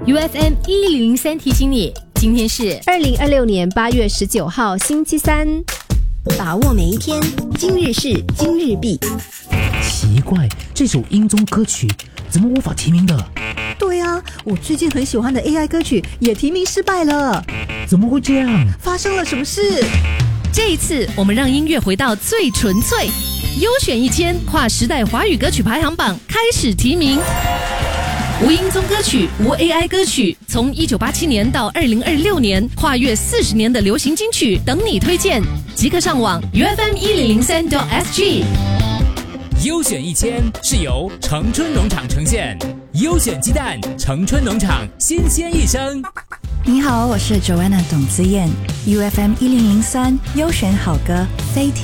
UFM 1003提醒你，今天是 2026年8月19号星期三。 把握每一天，今日事今日毕。 奇怪，这首音综歌曲怎么无法提名的？ 对啊，我最近很喜欢的 AI 歌曲也提名失败了。 怎么会这样？ 发生了什么事？ 这一次我们让音乐回到最纯粹，优选1000跨时代华语歌曲排行榜开始提名。无音综歌曲，无 AI 歌曲，从1987年到2026年，跨越40年的流行金曲等你推荐，即刻上网 UFM1003.SG。 优选1000是由城春农场呈现，优选鸡蛋，城春农场新鲜一生。 你好，我是 Joanna 董子燕 ，UFM1003优选好歌飞天。